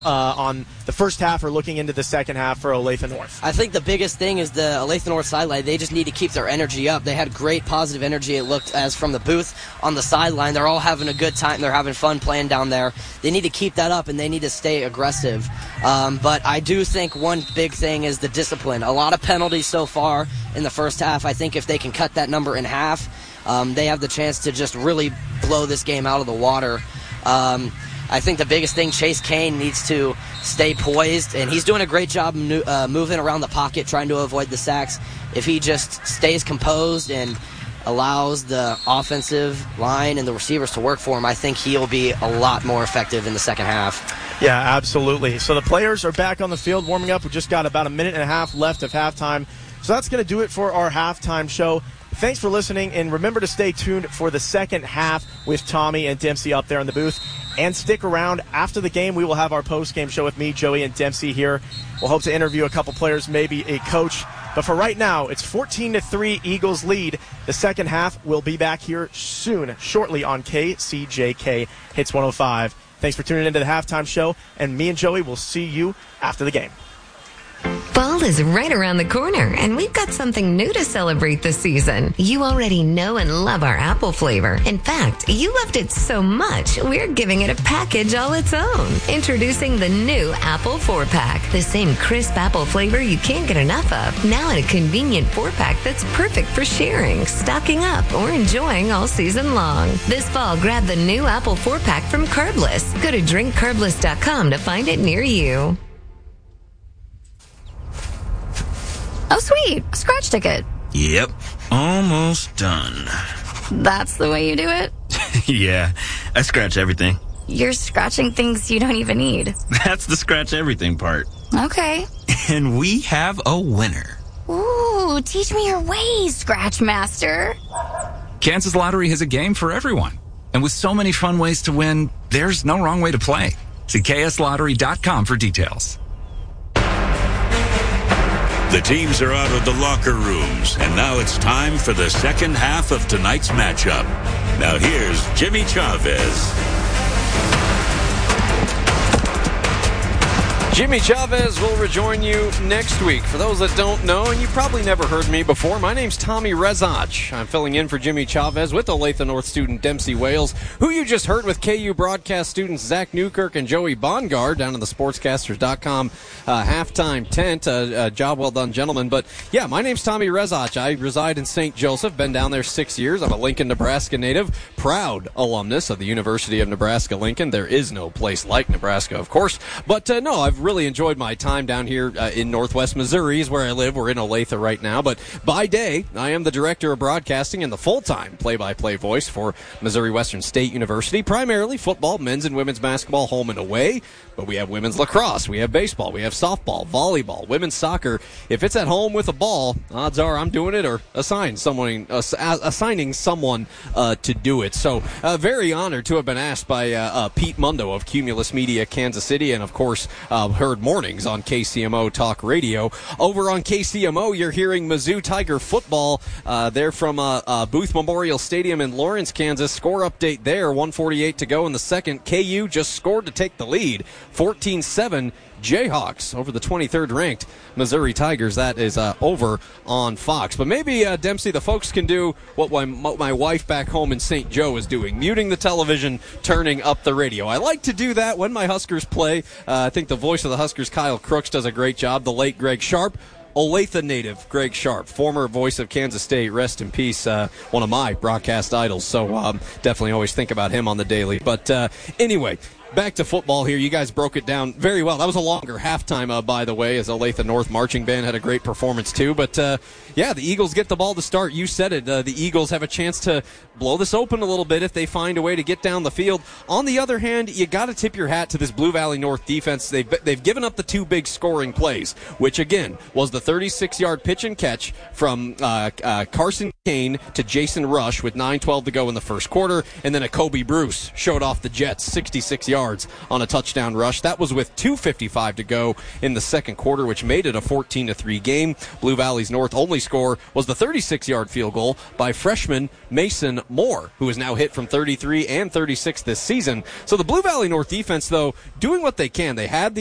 on the first half or looking into the second half for Olathe North? I think the biggest thing is the Olathe North sideline. They just need to keep their energy up. They had great positive energy, it looked, as from the booth on the sideline. They're all having a good time. They're having fun playing down there. They need to keep that up, and they need to stay aggressive. But I do think one big thing is the discipline. A lot of penalties so far in the first half. I think if they can cut that number in half, they have the chance to just really blow this game out of the water. I think the biggest thing, Chase Kane needs to stay poised, and he's doing a great job moving around the pocket, trying to avoid the sacks. If he just stays composed and allows the offensive line and the receivers to work for him, I think he'll be a lot more effective in the second half. Yeah, absolutely. So the players are back on the field warming up. We just got about a minute and a half left of halftime. So that's going to do it for our halftime show. Thanks for listening, and remember to stay tuned for the second half with Tommy and Dempsey up there in the booth. And stick around. After the game, we will have our post-game show with me, Joey, and Dempsey here. We'll hope to interview a couple players, maybe a coach. But for right now, it's 14-3 Eagles lead. The second half will be back here soon, shortly on KCJK Hits 105. Thanks for tuning into the halftime show, and me and Joey will see you after the game. Fall is right around the corner, and we've got something new to celebrate this season. You already know and love our apple flavor. In fact, you loved it so much, we're giving it a package all its own. Introducing the new Apple 4-Pack. The same crisp apple flavor you can't get enough of. Now in a convenient 4-pack that's perfect for sharing, stocking up, or enjoying all season long. This fall, grab the new Apple 4-Pack from Carbless. Go to drinkcarbless.com to find it near you. Oh, sweet. A scratch ticket. Yep. Almost done. That's the way you do it? Yeah. I scratch everything. You're scratching things you don't even need. That's the scratch everything part. Okay. And we have a winner. Ooh, teach me your ways, Scratch Master. Kansas Lottery has a game for everyone. And with so many fun ways to win, there's no wrong way to play. See kslottery.com for details. The teams are out of the locker rooms, and now it's time for the second half of tonight's matchup. Now here's Jimmy Chavez. Jimmy Chavez will rejoin you next week. For those that don't know, and you probably never heard me before, my name's Tommy Rezach. I'm filling in for Jimmy Chavez with Olathe North student Dempsey Wales, who you just heard with KU broadcast students Zach Newkirk and Joey Bongard down in the sportscasters.com halftime tent. Job well done, gentlemen. But yeah, my name's Tommy Rezach. I reside in St. Joseph, been down there 6 years. I'm a Lincoln, Nebraska native, proud alumnus of the University of Nebraska-Lincoln. There is no place like Nebraska, of course. But no, I've really enjoyed my time down here in Northwest Missouri is where I live. We're in Olathe right now. But by day, I am the director of broadcasting and the full-time play-by-play voice for Missouri Western State University. Primarily football, men's and women's basketball, home and away. But we have women's lacrosse, we have baseball, we have softball, volleyball, women's soccer. If it's at home with a ball, odds are I'm doing it or assigning someone to do it. So very honored to have been asked by Pete Mundo of Cumulus Media Kansas City, and of course heard mornings on KCMO Talk Radio. Over on KCMO, you're hearing Mizzou Tiger football. They're from Booth Memorial Stadium in Lawrence, Kansas. Score update there, 1:48 to go in the second. KU just scored to take the lead, 14-7. Jayhawks over the 23rd ranked Missouri Tigers. That is over on Fox. But maybe, Dempsey, the folks can do what my wife back home in St. Joe is doing, muting the television, turning up the radio. I like to do that when my Huskers play. I think the voice of the Huskers, Kyle Crooks, does a great job. The late Greg Sharp. Olathe native Greg Sharp, former voice of Kansas State, rest in peace, one of my broadcast idols. So definitely always think about him on the daily. But anyway, back to football here. You guys broke it down very well. That was a longer halftime, by the way, as Olathe North Marching Band had a great performance too. But, yeah, the Eagles get the ball to start. You said it. The Eagles have a chance to blow this open a little bit if they find a way to get down the field. On the other hand, you got to tip your hat to this Blue Valley North defense. They've given up the two big scoring plays, which, again, was the 36-yard pitch and catch from Carson Kane to Jason Rush with 9:12 to go in the first quarter, and then a Kobe Bruce showed off the Jets 66 yards on a touchdown rush. That was with 2:55 to go in the second quarter, which made it a 14-3 game. Blue Valley's North only score was the 36-yard field goal by freshman Mason Moore, who is now hit from 33 and 36 this season. So the Blue Valley North defense, though, doing what they can. They had the